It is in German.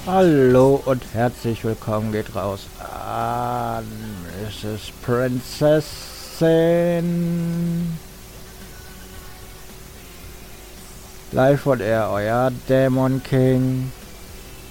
Hallo und herzlich willkommen geht raus an Mrs. Prinzessin. Live von Air, euer Dämon King.